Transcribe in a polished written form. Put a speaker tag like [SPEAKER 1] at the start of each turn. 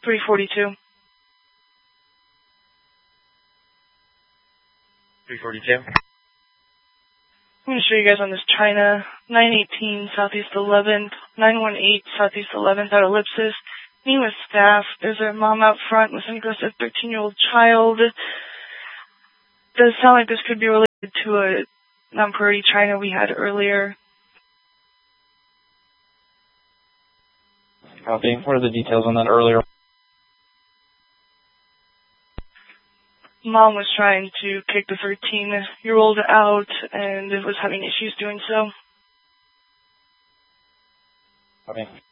[SPEAKER 1] 342.
[SPEAKER 2] 342.
[SPEAKER 1] I'm going to show you guys on this China 918 Southeast 11th, 918 Southeast 11th at Ellipsis. Me with staff. There's a mom out front with an aggressive 13-year-old child. Does sound like this could be related to a non-priority China we had earlier.
[SPEAKER 2] Copy. What are the details on that earlier?
[SPEAKER 1] Mom was trying to kick the 13-year-old out and was having issues doing so.
[SPEAKER 2] Copy.